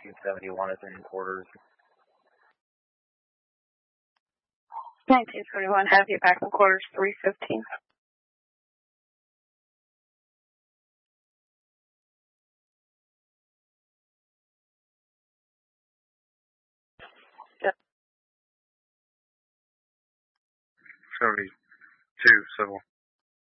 1971 at the headquarters. 1971, have you back in quarters 315. Yep. 72, civil.